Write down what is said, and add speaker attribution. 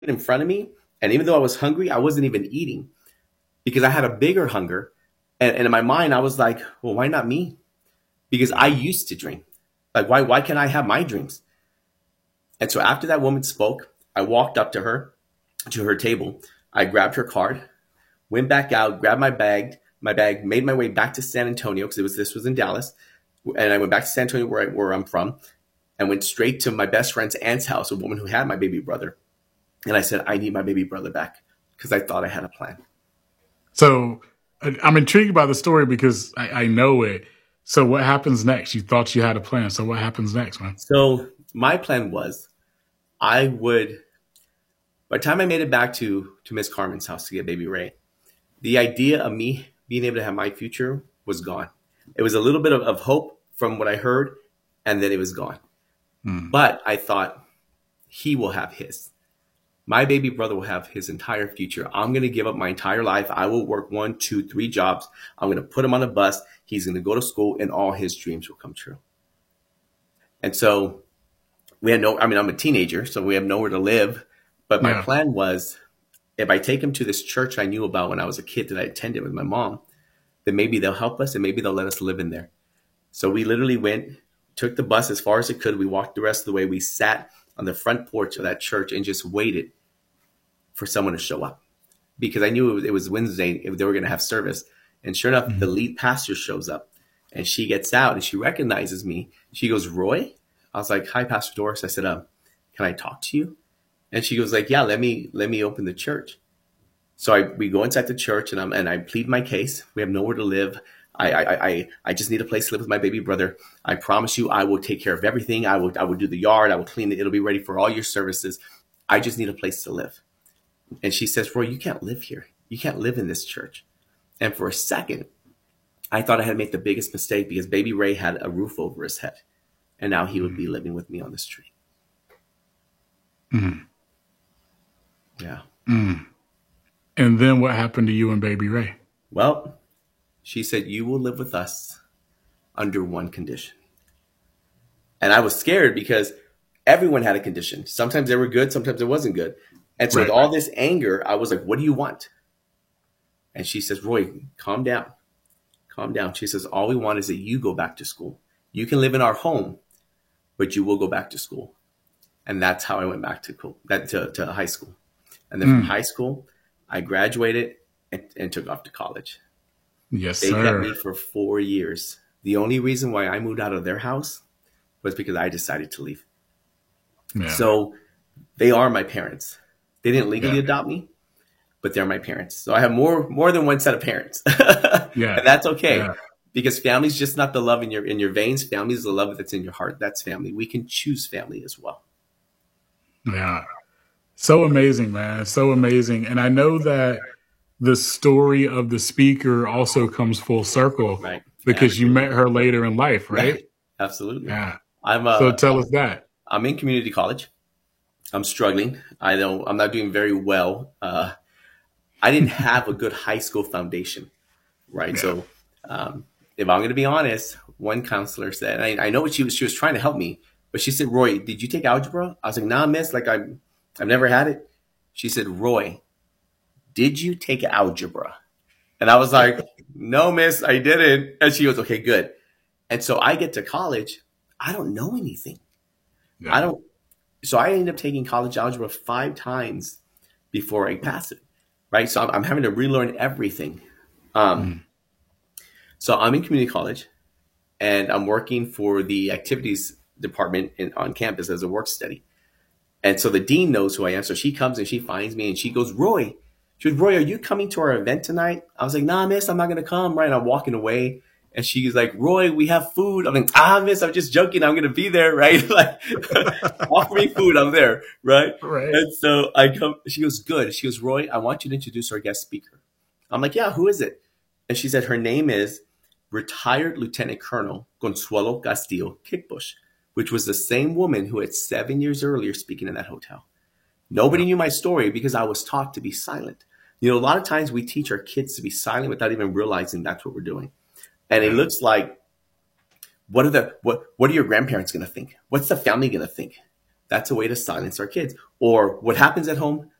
Speaker 1: in front of me. And even though I was hungry, I wasn't even eating because I had a bigger hunger. And in my mind, I was like, well, why not me? Because I used to dream. Like, why can't I have my dreams? And so after that woman spoke, I walked up to her table. I grabbed her card, went back out, grabbed my bag, made my way back to San Antonio because this was in Dallas. And I went back to San Antonio where I'm from and went straight to my best friend's aunt's house, a woman who had my baby brother. And I said, I need my baby brother back because I thought I had a plan.
Speaker 2: So I'm intrigued by the story because I know it. So what happens next? You thought you had a plan. So what happens next, man?
Speaker 1: So my plan was I would, by the time I made it back to Miss Carmen's house to get baby Ray, the idea of me being able to have my future was gone. It was a little bit of hope from what I heard, and then it was gone. But I thought he will have his. My baby brother will have his entire future. I'm going to give up my entire life. I will work 1, 2, 3 jobs. I'm going to put him on a bus. He's going to go to school and all his dreams will come true. And so I'm a teenager, so we have nowhere to live. But my plan was if I take him to this church I knew about when I was a kid that I attended with my mom, then maybe they'll help us and maybe they'll let us live in there. So we literally took the bus as far as it could. We walked the rest of the way. We sat on the front porch of that church and just waited for someone to show up because I knew it was Wednesday if they were going to have service. And sure enough, the lead pastor shows up and she gets out and she recognizes me. She goes, Roy? I was like, hi, Pastor Doris. I said, can I talk to you? And she goes like, yeah, let me open the church. So we go inside the church and I plead my case. We have nowhere to live. I just need a place to live with my baby brother. I promise you, I will take care of everything. I will do the yard. I will clean it. It'll be ready for all your services. I just need a place to live. And she says, Roy, you can't live here. You can't live in this church. And for a second, I thought I had made the biggest mistake because baby Ray had a roof over his head. And now he would be living with me on the street.
Speaker 2: Mm.
Speaker 1: Yeah.
Speaker 2: Mm. And then what happened to you and baby Ray?
Speaker 1: Well, she said, you will live with us under one condition. And I was scared because everyone had a condition. Sometimes they were good. Sometimes it wasn't good. And so with all this anger, I was like, what do you want? And she says, Roy, calm down. Calm down. She says, all we want is that you go back to school. You can live in our home, but you will go back to school. And that's how I went back to high school. And then from high school, I graduated and took off to college.
Speaker 2: Yes,
Speaker 1: they
Speaker 2: sir.
Speaker 1: kept me for 4 years. The only reason why I moved out of their house was because I decided to leave. Yeah. So they are my parents. They didn't legally adopt me, but they're my parents. So I have more than one set of parents. And that's okay. Because family is just not the love in your veins. Family is the love that's in your heart. That's family. We can choose family as well.
Speaker 2: Yeah. So amazing, man. So amazing. And I know that the story of the speaker also comes full circle, right? Because you met her later in life, right?
Speaker 1: Yeah, absolutely.
Speaker 2: Yeah. So tell us that.
Speaker 1: I'm in community college. I'm struggling. I'm not doing very well. I didn't have a good high school foundation, right? Yeah. So if I'm going to be honest, one counselor said, and I know what she was trying to help me, but she said, Roy, did you take algebra? I was like, nah, miss, like I've never had it. She said, Roy, did you take algebra? And I was like, no, miss, I didn't. And she goes, okay, good. And so I get to college. I don't know anything. Yeah. So I ended up taking college algebra 5 times before I pass it. Right. So I'm having to relearn everything. So I'm in community college and I'm working for the activities department on campus as a work study. And so the dean knows who I am. So she comes and she finds me and she goes, Roy, are you coming to our event tonight? I was like, nah, miss, I'm not going to come. Right. And I'm walking away. And she's like, Roy, we have food. I'm like, miss, I'm just joking. I'm going to be there. Right. Like, offer me food. I'm there. Right. And so I come, she goes, good. She goes, Roy, I want you to introduce our guest speaker. I'm like, yeah, who is it? And she said, her name is retired Lieutenant Colonel Consuelo Castillo Kickbush, which was the same woman who had 7 years earlier speaking in that hotel. Nobody knew my story because I was taught to be silent. You know, a lot of times we teach our kids to be silent without even realizing that's what we're doing. And it looks like, what are your grandparents going to think? What's the family going to think? that's a way to silence our kids. Or what happens at home